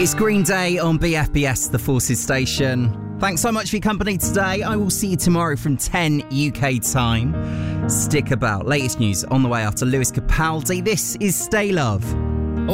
It's Green Day on BFBS, the Forces station. Thanks so much for your company today. I will see you tomorrow from 10 UK time. Stick about. Latest news on the way after Lewis Capaldi. This is Stay Love.